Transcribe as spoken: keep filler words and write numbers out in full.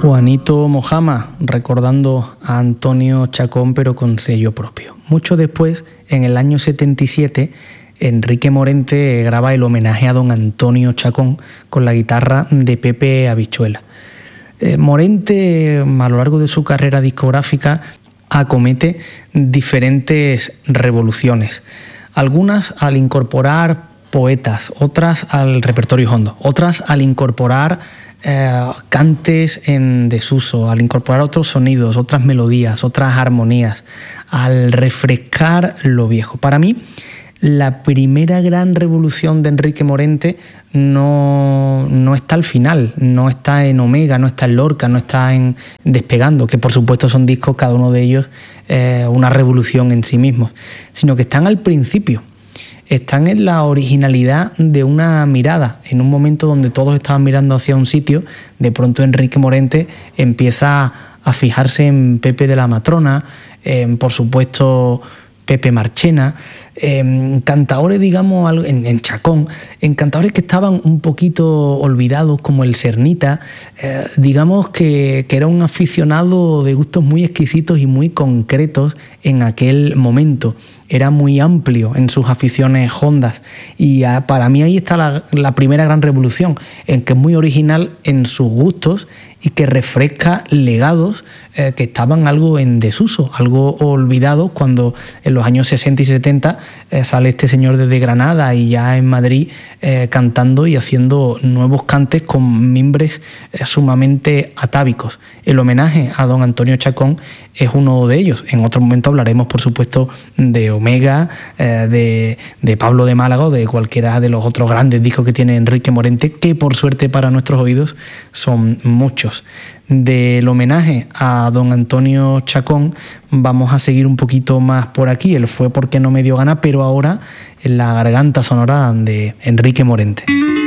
Juanito Mojama, recordando a Antonio Chacón, pero con sello propio. Mucho después, en el año setenta y siete, Enrique Morente graba el homenaje a don Antonio Chacón con la guitarra de Pepe Habichuela. Eh, Morente, a lo largo de su carrera discográfica, acomete diferentes revoluciones. Algunas al incorporar poetas, otras al repertorio hondo, otras al incorporar eh, cantes en desuso, al incorporar otros sonidos, otras melodías, otras armonías, al refrescar lo viejo. Para mí, la primera gran revolución de Enrique Morente no, no está al final, no está en Omega, no está en Lorca, no está en Despegando, que por supuesto son discos, cada uno de ellos eh, una revolución en sí mismos, sino que están al principio. Están en la originalidad de una mirada. En un momento donde todos estaban mirando hacia un sitio, de pronto Enrique Morente empieza a fijarse en Pepe de la Matrona, en, por supuesto, Pepe Marchena, en cantaores, digamos, en, en Chacón, en cantaores que estaban un poquito olvidados, como el Cernita, eh, digamos que, que era un aficionado de gustos muy exquisitos y muy concretos en aquel momento. Era muy amplio en sus aficiones hondas y a, para mí ahí está la, la primera gran revolución, en que es muy original en sus gustos y que refresca legados eh, que estaban algo en desuso, algo olvidados, cuando en los años sesenta y setenta eh, sale este señor desde Granada y ya en Madrid eh, cantando y haciendo nuevos cantes con mimbres eh, sumamente atávicos. El homenaje a don Antonio Chacón es uno de ellos. En otro momento hablaremos, por supuesto, de Omega, eh, de, de Pablo de Málaga o de cualquiera de los otros grandes discos que tiene Enrique Morente, que por suerte para nuestros oídos son muchos. Del homenaje a don Antonio Chacón vamos a seguir un poquito más por aquí. Él fue porque no me dio gana, pero ahora en la garganta sonora de Enrique Morente.